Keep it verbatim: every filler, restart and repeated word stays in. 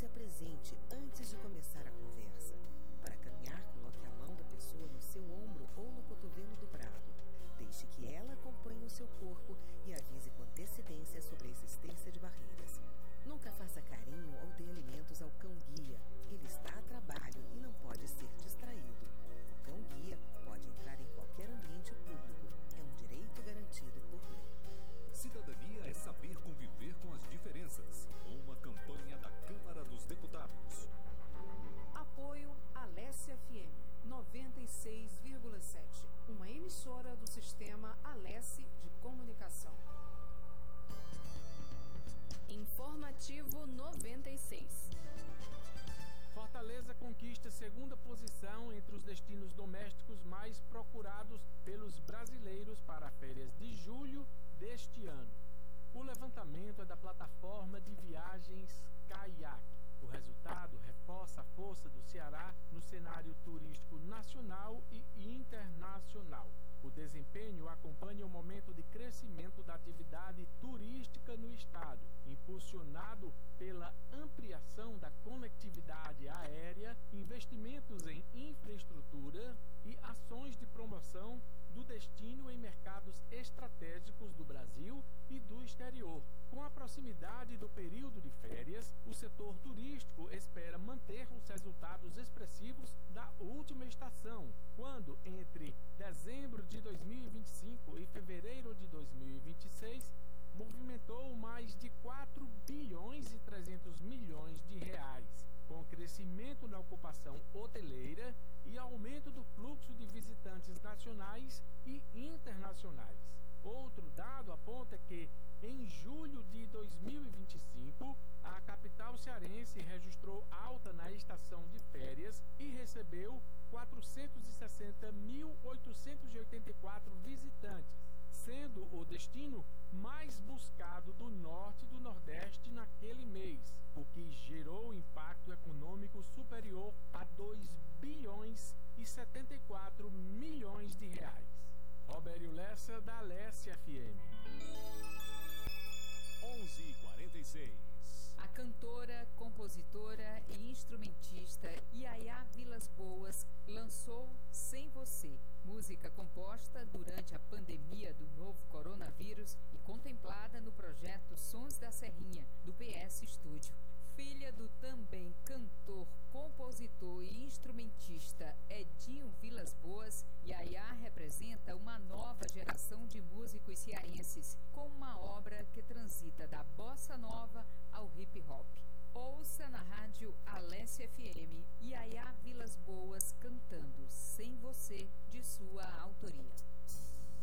se apresente antes de começar a conversa. Para caminhar, coloque a mão da pessoa no seu ombro ou no cotovelo dobrado. Deixe que ela acompanhe o seu corpo e avise com antecedência sobre a existência de barreiras. Nunca faça carinho ou dê alimentos ao cão-guia. Ele está a trabalho e não pode ser distraído. O cão-guia pode entrar em qualquer ambiente público. É um direito garantido por lei. Cidadania é saber conviver com as diferenças. Uma campanha da Câmara dos Deputados. Apoio Alesse F M noventa e seis vírgula sete, uma emissora do sistema Alesse de comunicação. Informativo noventa e seis. Fortaleza conquista segunda posição entre os destinos domésticos mais procurados pelos brasileiros para férias de julho deste ano. O levantamento é da plataforma de viagens Kayak. O resultado reforça a força do Ceará no cenário turístico nacional e internacional. O desempenho acompanha o momento de crescimento da atividade turística no estado, impulsionado pela ampliação da conectividade aérea, investimentos em infraestrutura e ações de promoção do destino em mercados estratégicos do Brasil e do exterior. Com a proximidade do período de férias, o setor turístico espera manter os resultados expressivos da última estação, quando, entre dezembro de dois mil e vinte e cinco e fevereiro de dois mil e vinte e seis, movimentou mais de quatro bilhões e trezentos milhões de reais, com crescimento na ocupação hoteleira e aumento do fluxo de visitantes nacionais e internacionais. Outro dado aponta que, em julho de dois mil e vinte e cinco, a capital cearense registrou alta na estação de férias e recebeu quatrocentos e sessenta mil oitocentos e oitenta e quatro visitantes, sendo o destino mais buscado do norte e do nordeste naquele mês, o que gerou impacto econômico superior a dois bilhões e setenta e quatro milhões de reais. Robério Lessa, da Alesse F M. onze e quarenta e seis. A cantora, compositora e instrumentista Yaya Vilas Boas lançou Sem Você, música composta durante a pandemia do novo coronavírus e contemplada no projeto Sons da Serrinha, do P S Estúdio. Filha do também cantor, compositor e instrumentista Edinho Vilas Boas, Yaya representa uma nova geração de músicos cearenses com uma obra que transita da bossa nova ao hip hop. Ouça na rádio Alesse F M Yaya Vilas Boas cantando Sem Você,